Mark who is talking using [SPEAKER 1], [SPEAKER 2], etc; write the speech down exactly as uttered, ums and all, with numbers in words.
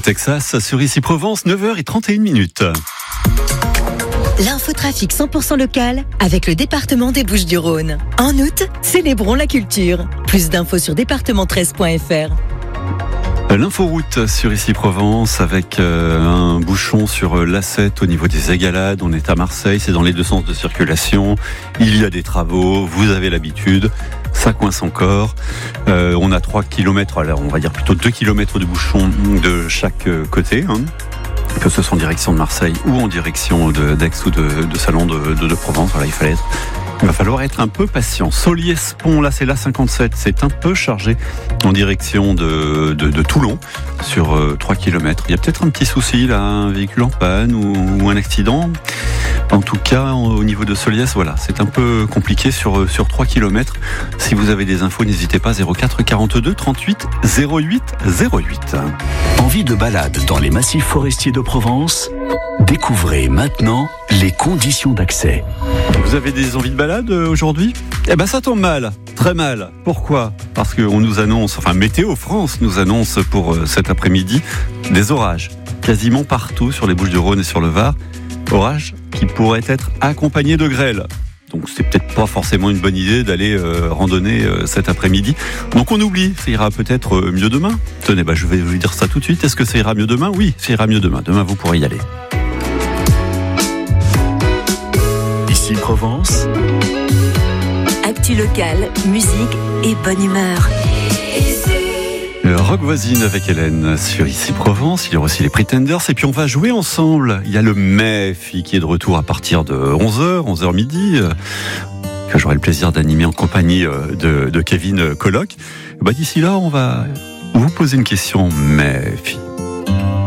[SPEAKER 1] Texas, sur Ici Provence, neuf heures trente et une minutes.
[SPEAKER 2] L'infotrafic cent pour cent local avec le département des Bouches-du-Rhône. En août, célébrons la culture. Plus d'infos sur département treize point f r.
[SPEAKER 1] L'inforoute sur Ici Provence avec euh, un bouchon sur l'A sept au niveau des Égalades. On est à Marseille, c'est dans les deux sens de circulation. Il y a des travaux, vous avez l'habitude. Ça coince encore. Euh, on a trois kilomètres, alors on va dire plutôt deux kilomètres de bouchon de chaque côté, hein, que ce soit en direction de Marseille ou en direction de, d'Aix ou de, de Salon de, de, de Provence. Voilà, il fallait être... Il va falloir être un peu patient. Soliès-Pont, là c'est l'A cinquante-sept, c'est un peu chargé en direction de, de, de Toulon sur euh, trois kilomètres. Il y a peut-être un petit souci là, un véhicule en panne ou, ou un accident. En tout cas, au niveau de Soliès, voilà, c'est un peu compliqué sur, sur trois kilomètres. Si vous avez des infos, n'hésitez pas, zéro quatre quarante-deux trente-huit zéro huit zéro huit.
[SPEAKER 3] Envie de balade dans les massifs forestiers de Provence ? Découvrez maintenant les conditions d'accès.
[SPEAKER 1] Vous avez des envies de balade aujourd'hui ? Eh ben ça tombe mal, très mal. Pourquoi ? Parce qu'on nous annonce, enfin Météo France nous annonce pour cet après-midi des orages quasiment partout sur les Bouches-du-Rhône et sur le Var. Orages qui pourraient être accompagnés de grêle. Donc c'est peut-être pas forcément une bonne idée d'aller euh, randonner euh, cet après-midi. Donc on oublie, ça ira peut-être euh, mieux demain. Tenez, bah, je vais vous dire ça tout de suite. Est-ce que ça ira mieux demain ? Oui, ça ira mieux demain. Demain vous pourrez y aller.
[SPEAKER 3] Ici Provence.
[SPEAKER 2] Actu local, musique et bonne humeur.
[SPEAKER 1] Le rock voisine avec Hélène sur Ici Provence. Il y aura aussi les Pretenders. Et puis on va jouer ensemble. Il y a le Mef qui est de retour à partir de onze heures, onze heures midi, que j'aurai le plaisir d'animer en compagnie de, de Kevin Colloc. Bah, d'ici là, on va vous poser une question, Mef.